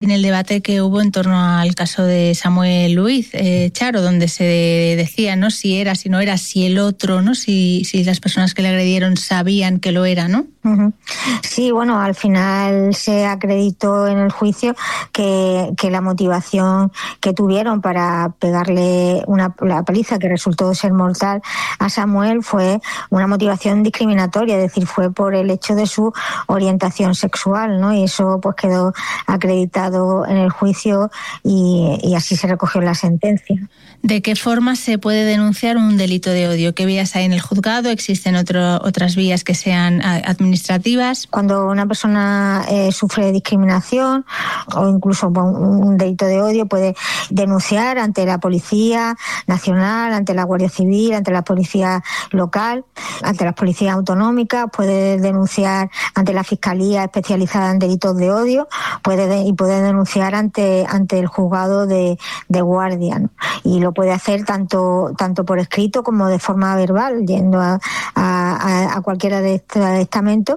en el debate que hubo en torno al caso de Samuel Luiz, Charo, donde se decía, ¿no?, si era, si no era, si el otro, ¿no?, si las personas que le agredieron sabían que lo era, ¿no? Uh-huh. Sí, bueno, al final se acreditó en el juicio que la motivación que tuvieron para pegarle la paliza que resultó ser mortal a Samuel fue una motivación discriminatoria, es decir, fue por el hecho de su orientación sexual, ¿no? Y eso pues quedó acreditado en el juicio y así se recogió en la sentencia. ¿De qué forma se puede denunciar un delito de odio? ¿Qué vías hay en el juzgado? ¿Existen otras vías que sean administrativas? Cuando una persona sufre discriminación o incluso un delito de odio, puede denunciar ante la Policía Nacional, ante la Guardia Civil, ante la Policía Local, ante las policías autonómicas, puede denunciar ante la Fiscalía especializada en delitos de odio, puede denunciar ante el juzgado de guardia, ¿no? Y lo puede hacer tanto por escrito como de forma verbal, yendo a cualquiera de estos estamentos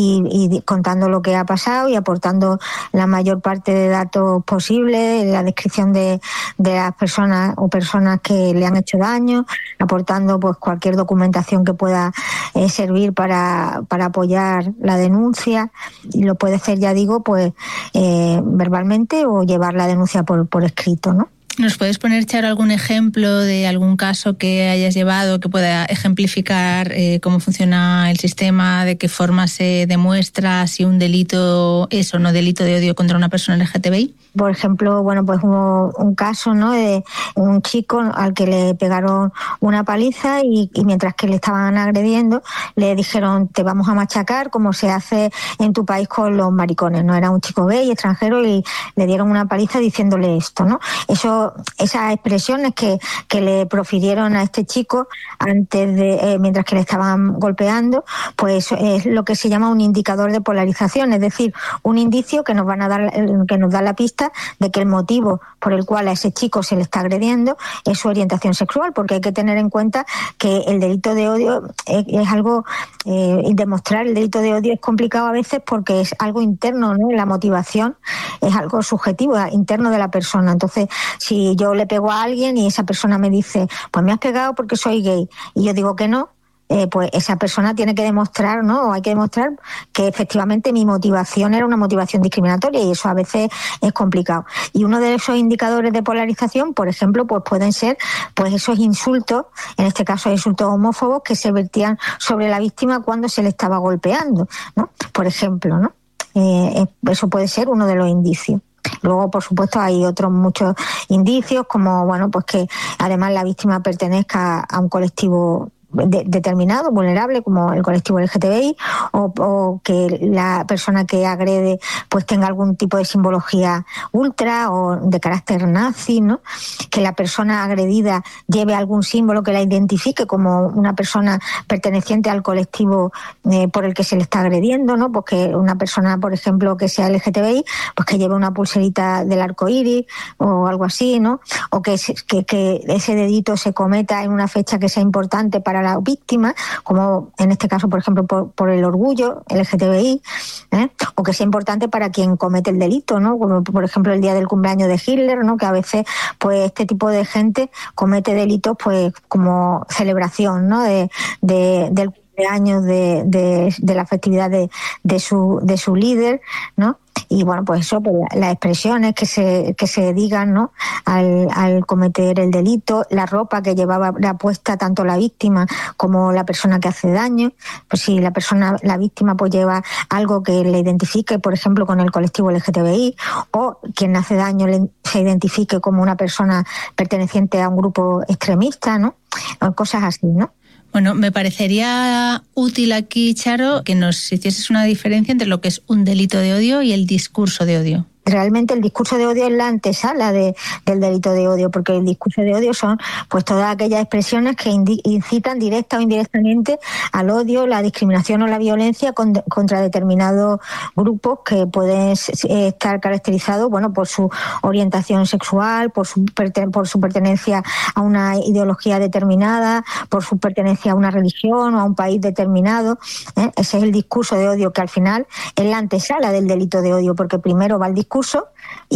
y contando lo que ha pasado y aportando la mayor parte de datos posibles, la descripción de las personas o personas que le han hecho daño, aportando pues cualquier documentación que pueda servir para apoyar la denuncia, y lo puede hacer, ya digo, pues verbalmente o llevar la denuncia por escrito, ¿no? ¿Nos puedes poner, Charo, algún ejemplo de algún caso que hayas llevado que pueda ejemplificar cómo funciona el sistema, de qué forma se demuestra si un delito es o no delito de odio contra una persona LGTBI? Por ejemplo, bueno, pues hubo un caso, ¿no?, de un chico al que le pegaron una paliza y mientras que le estaban agrediendo le dijeron: te vamos a machacar como se hace en tu país con los maricones, ¿no? Era un chico gay, extranjero, y le dieron una paliza diciéndole esto, ¿no? Esas expresiones que le profirieron a este chico antes de mientras que le estaban golpeando, pues es lo que se llama un indicador de polarización, es decir, un indicio que nos da la pista de que el motivo por el cual a ese chico se le está agrediendo es su orientación sexual, porque hay que tener en cuenta que el delito de odio es algo, demostrar el delito de odio es complicado a veces porque es algo interno, ¿no? La motivación es algo subjetivo, interno de la persona. Entonces, si yo le pego a alguien y esa persona me dice: pues me has pegado porque soy gay, y yo digo que no, pues esa persona tiene que demostrar, ¿no?, o hay que demostrar que efectivamente mi motivación era una motivación discriminatoria, y eso a veces es complicado. Y uno de esos indicadores de polarización, por ejemplo, pues pueden ser pues esos insultos, en este caso insultos homófobos, que se vertían sobre la víctima cuando se le estaba golpeando, ¿no? Por ejemplo, ¿no? Eso puede ser uno de los indicios. Luego, por supuesto, hay otros muchos indicios, como, bueno, pues que además la víctima pertenezca a un colectivo determinado, vulnerable, como el colectivo LGTBI, o que la persona que agrede pues tenga algún tipo de simbología ultra o de carácter nazi, ¿no? Que la persona agredida lleve algún símbolo que la identifique como una persona perteneciente al colectivo por el que se le está agrediendo, ¿no? Pues que una persona, por ejemplo, que sea LGTBI, pues que lleve una pulserita del arco iris o algo así, ¿no? O que ese delito se cometa en una fecha que sea importante para la víctima, como en este caso, por ejemplo, por el orgullo LGTBI, o que sea importante para quien comete el delito, ¿no? Como por ejemplo el día del cumpleaños de Hitler, ¿no? Que a veces pues este tipo de gente comete delitos pues como celebración, ¿no? del cumpleaños de la festividad de su líder, ¿no? Y bueno, pues eso, pues las expresiones que se digan, ¿no?, al cometer el delito, la ropa que llevaba puesta tanto la víctima como la persona que hace daño. Pues si la víctima pues lleva algo que le identifique, por ejemplo, con el colectivo LGTBI, o quien hace daño se identifique como una persona perteneciente a un grupo extremista, ¿no? O cosas así, ¿no? Bueno, me parecería útil aquí, Charo, que nos hicieses una diferencia entre lo que es un delito de odio y el discurso de odio. Realmente el discurso de odio es la antesala del delito de odio, porque el discurso de odio son pues todas aquellas expresiones que incitan directa o indirectamente al odio, la discriminación o la violencia contra determinados grupos que pueden estar caracterizados, bueno, por su orientación sexual, por su pertenencia a una ideología determinada, por su pertenencia a una religión o a un país determinado. Ese es el discurso de odio, que al final es la antesala del delito de odio, porque primero va el discurso